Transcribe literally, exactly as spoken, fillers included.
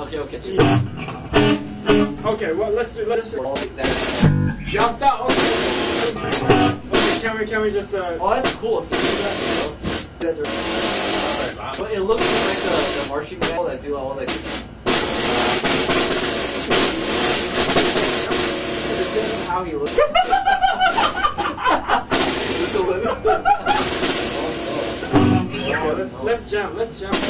Okay, okay. So Okay, well let's do let's do. exactly. Yeah, that okay. Okay, can we can we just uh? Oh, that's cool. Can you do that, you know? But it looks like the, the marching band that do all like. How he looks. Okay, let's let's jam, let's jam.